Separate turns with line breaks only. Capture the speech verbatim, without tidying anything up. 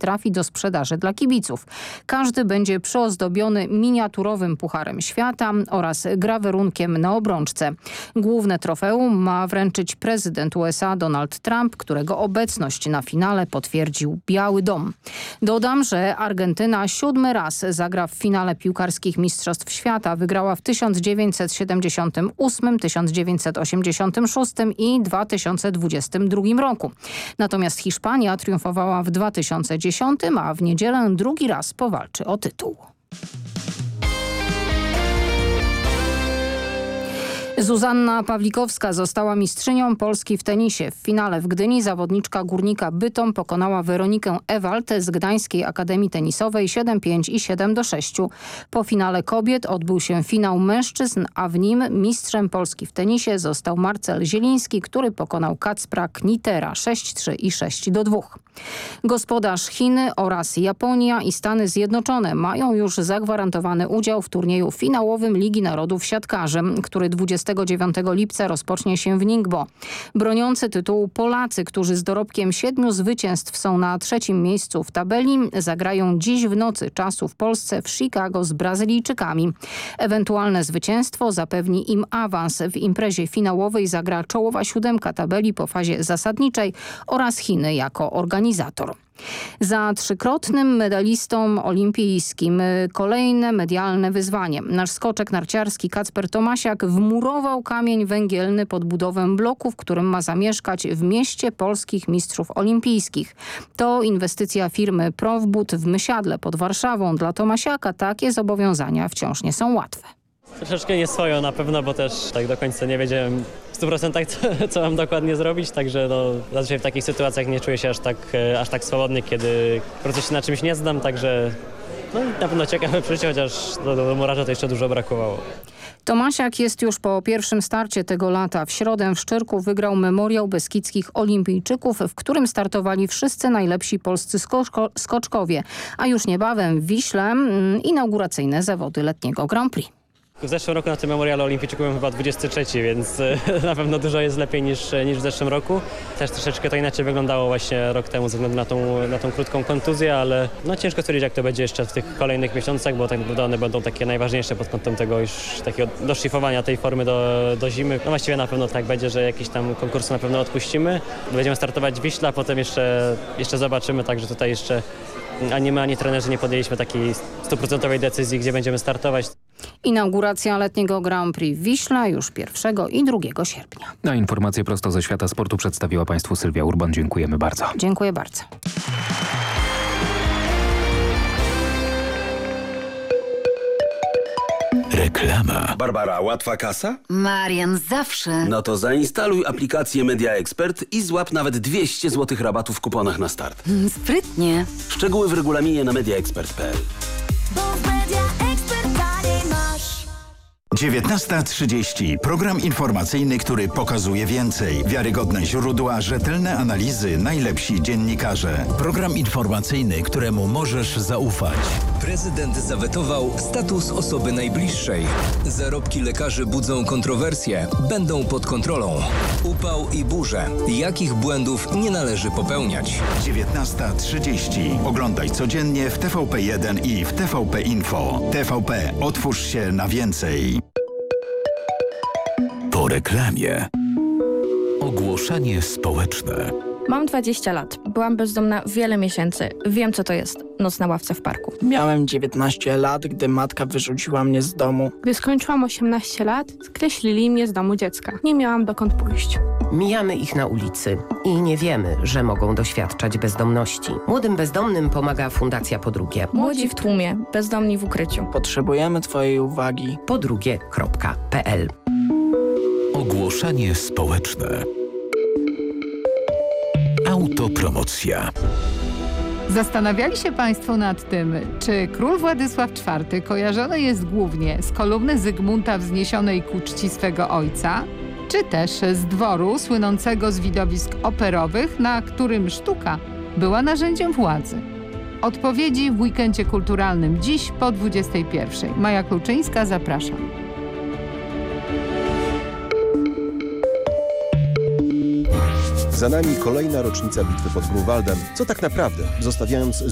trafi do sprzedaży dla kibiców. Każdy będzie przyozdobiony miniaturowym Pucharem Świata oraz grawerunkiem na obrączce. Główne trofeum ma wręczyć prezydent U S A Donald Trump, którego obecność na finale potwierdził Biały Dom. Dodam, że Argentyna siódmy raz zagra w finale piłkarskich Mistrzostw Świata. Wygrała w tysiąc dziewięćset siedemdziesiątym ósmym, tysiąc dziewięćset osiemdziesiątym szóstym i dwa tysiące dwudziestym drugim roku. Natomiast Hiszpania triumfowała w dwa tysiące dziesiątym, a w niedzielę drugi raz powalczy o tytuł. Zuzanna Pawlikowska została mistrzynią Polski w tenisie. W finale w Gdyni zawodniczka Górnika Bytom pokonała Weronikę Ewald z Gdańskiej Akademii Tenisowej siedem pięć i siedem do sześciu. Po finale kobiet odbył się finał mężczyzn, a w nim mistrzem Polski w tenisie został Marcel Zieliński, który pokonał Kacpra Knitera sześć trzy i sześć do dwóch. Gospodarz Chiny oraz Japonia i Stany Zjednoczone mają już zagwarantowany udział w turnieju finałowym Ligi Narodów Siatkarzy, który dwudziestego dziewiątego lipca rozpocznie się w Ningbo. Broniący tytułu Polacy, którzy z dorobkiem siedmiu zwycięstw są na trzecim miejscu w tabeli, zagrają dziś w nocy czasu w Polsce w Chicago z Brazylijczykami. Ewentualne zwycięstwo zapewni im awans. W imprezie finałowej zagra czołowa siódemka tabeli po fazie zasadniczej oraz Chiny jako organizator. Za trzykrotnym medalistą olimpijskim kolejne medialne wyzwanie. Nasz skoczek narciarski Kacper Tomasiak wmurował kamień węgielny pod budowę bloku, w którym ma zamieszkać w mieście polskich mistrzów olimpijskich. To inwestycja firmy Profbud w Mysiadle pod Warszawą. Dla Tomasiaka takie zobowiązania wciąż nie są łatwe.
Troszeczkę nie swoją na pewno, bo też tak do końca nie wiedziałem w stu procentach co, co mam dokładnie zrobić, także no, zazwyczaj w takich sytuacjach nie czuję się aż tak, aż tak swobodny, kiedy po prostu się na czymś nie znam, także no, na pewno ciekawe przeżycie, chociaż do, do murarza to jeszcze dużo brakowało.
Tomasiak jest już po pierwszym starcie tego lata. W środę w Szczyrku wygrał Memoriał Beskidzkich Olimpijczyków, w którym startowali wszyscy najlepsi polscy skoczko skoczkowie, a już niebawem w Wiśle mm, inauguracyjne zawody letniego Grand Prix.
W zeszłym roku na tym Memorialu Olimpijczyków byłem chyba dwudziesty trzeci, więc na pewno dużo jest lepiej niż, niż w zeszłym roku. Też troszeczkę to inaczej wyglądało właśnie rok temu ze względu na tą, na tą krótką kontuzję, ale no ciężko stwierdzić, jak to będzie jeszcze w tych kolejnych miesiącach, bo tak naprawdę one będą takie najważniejsze pod kątem tego już takiego doszlifowania tej formy do, do zimy. No właściwie na pewno tak będzie, że jakieś tam konkursy na pewno odpuścimy. Będziemy startować w Wiśle, a potem jeszcze, jeszcze zobaczymy, także tutaj jeszcze ani my, ani trenerzy nie podjęliśmy takiej stuprocentowej decyzji, gdzie będziemy startować.
Inauguracja letniego Grand Prix w Wiśle już pierwszego i drugiego sierpnia.
Na informacje prosto ze świata sportu przedstawiła Państwu Sylwia Urban. Dziękujemy bardzo.
Dziękuję bardzo.
Reklama. Barbara, łatwa kasa?
Marian, zawsze.
No to zainstaluj aplikację Media Expert i złap nawet dwieście złotych rabatu w kuponach na start.
Sprytnie.
Szczegóły w regulaminie na mediaexpert kropka p l.
dziewiętnasta trzydzieści. Program informacyjny, który pokazuje więcej. Wiarygodne źródła, rzetelne analizy, najlepsi dziennikarze. Program informacyjny, któremu możesz zaufać.
Prezydent zawetował status osoby najbliższej. Zarobki lekarzy budzą kontrowersje. Będą pod kontrolą. Upał i burze. Jakich błędów nie należy popełniać?
dziewiętnasta trzydzieści. Oglądaj codziennie w T V P jeden i w T V P Info. T V P. Otwórz się na więcej.
Po reklamie. Ogłoszenie społeczne.
Mam dwadzieścia lat. Byłam bezdomna wiele miesięcy. Wiem, co to jest noc na ławce w parku.
Miałem dziewiętnaście lat, gdy matka wyrzuciła mnie z domu.
Gdy skończyłam osiemnaście lat, skreślili mnie z domu dziecka. Nie miałam dokąd pójść.
Mijamy ich na ulicy i nie wiemy, że mogą doświadczać bezdomności. Młodym bezdomnym pomaga Fundacja Podrugie.
Młodzi w tłumie, bezdomni w ukryciu.
Potrzebujemy Twojej uwagi.
podrugie kropka p l.
Ogłoszenie społeczne. Autopromocja.
Zastanawiali się Państwo nad tym, czy król Władysław czwarty kojarzony jest głównie z kolumny Zygmunta wzniesionej ku czci swego ojca, czy też z dworu słynącego z widowisk operowych, na którym sztuka była narzędziem władzy? Odpowiedzi w weekendzie kulturalnym dziś po dwudziestej pierwszej. Maja Kluczyńska, zapraszam.
Za nami kolejna rocznica bitwy pod Grunwaldem, co tak naprawdę, zostawiając